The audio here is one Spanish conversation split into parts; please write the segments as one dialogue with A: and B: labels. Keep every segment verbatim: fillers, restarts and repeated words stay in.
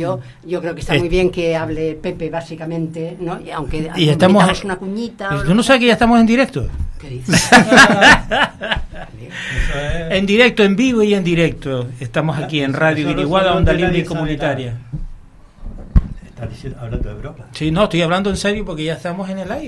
A: yo yo creo que está muy bien que hable Pepe, básicamente, ¿no? Y aunque
B: y estamos
A: una cuñita.
B: ¿Tú no sabes que ya estamos en directo?
A: ¿Qué dices?
B: En directo, en vivo y en directo. Estamos aquí en Radio Guiniguada, Onda Libre y Comunitaria.
C: ¿Estás diciendo, hablando de broma?
B: Sí, no, estoy hablando en serio porque ya estamos en el aire.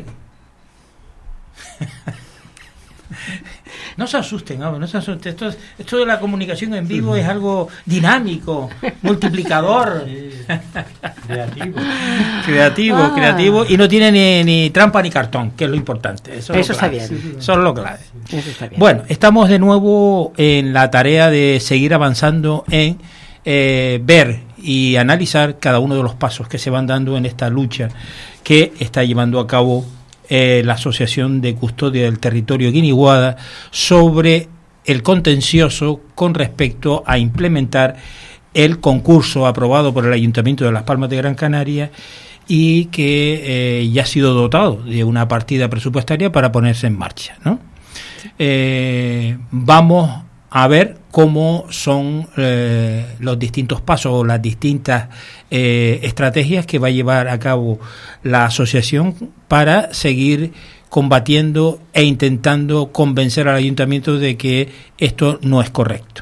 B: No se asusten, no, no se asusten. Esto, es, esto de la comunicación en vivo es algo dinámico, multiplicador.
C: Sí. Creativo.
B: Creativo, ah. creativo. Y no tiene ni, ni trampa ni cartón, que es lo importante. Eso,
A: Eso
B: es
A: está
B: clave.
A: bien.
B: Eso es lo clave.
A: Eso está bien.
B: Bueno, estamos de nuevo en la tarea de seguir avanzando en eh, ver y analizar cada uno de los pasos que se van dando en esta lucha que está llevando a cabo Eh, la Asociación de Custodia del Territorio Guiniguada sobre el contencioso con respecto a implementar el concurso aprobado por el Ayuntamiento de Las Palmas de Gran Canaria y que eh, ya ha sido dotado de una partida presupuestaria para ponerse en marcha, ¿no? Eh, vamos a ver cómo son eh, los distintos pasos o las distintas eh, estrategias que va a llevar a cabo la asociación para seguir combatiendo e intentando convencer al ayuntamiento de que esto no es correcto.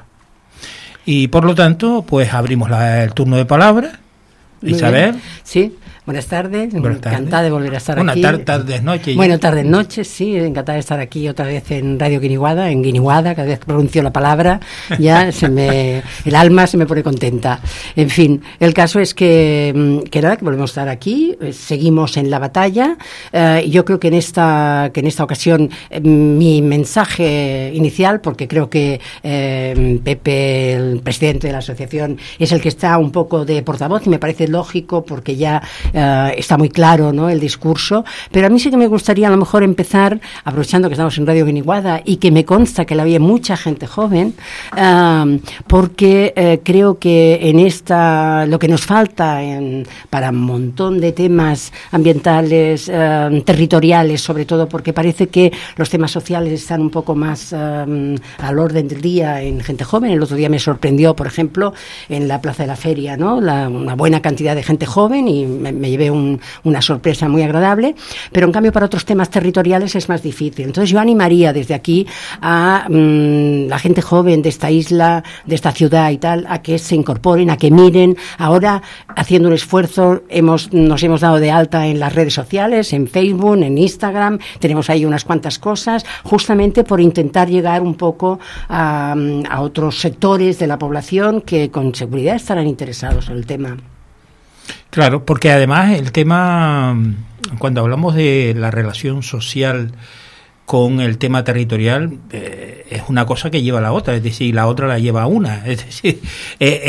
B: Y por lo tanto, pues abrimos la, el turno de palabra.
A: Muy
B: Isabel.
A: bien. Sí. Buenas tardes,
B: Buenas tardes.
A: Encantada de volver a estar
B: Buenas
A: aquí.
B: Buenas tardes, noches.
A: Bueno, tardes, noches, sí, encantada de estar aquí otra vez en Radio Guiniguada, en Guiniguada, cada vez que pronuncio la palabra, ya se me, el alma se me pone contenta. En fin, el caso es que, que nada, que volvemos a estar aquí, eh, seguimos en la batalla, eh, yo creo que en esta, que en esta ocasión eh, mi mensaje inicial, porque creo que eh, Pepe, el presidente de la asociación, es el que está un poco de portavoz y me parece lógico porque ya Uh, está muy claro, ¿no?, el discurso, pero a mí sí que me gustaría a lo mejor empezar, aprovechando que estamos en Radio Guiniguada y que me consta que la había mucha gente joven, uh, porque uh, creo que en esta, lo que nos falta en, para un montón de temas ambientales, uh, territoriales, sobre todo porque parece que los temas sociales están un poco más uh, al orden del día en gente joven. El otro día me sorprendió, por ejemplo, en la Plaza de la Feria, ¿no?, la, una buena cantidad de gente joven y me, me llevé un, una sorpresa muy agradable, pero en cambio para otros temas territoriales es más difícil. Entonces yo animaría desde aquí a mmm, la gente joven de esta isla, de esta ciudad y tal, a que se incorporen, a que miren. Ahora, haciendo un esfuerzo, hemos, nos hemos dado de alta en las redes sociales, en Facebook, en Instagram, tenemos ahí unas cuantas cosas, justamente por intentar llegar un poco a, a otros sectores de la población que con seguridad estarán interesados en el tema.
B: Claro, porque además el tema, cuando hablamos de la relación social con el tema territorial, eh, es una cosa que lleva a la otra, es decir, la otra la lleva a una, es decir, eh,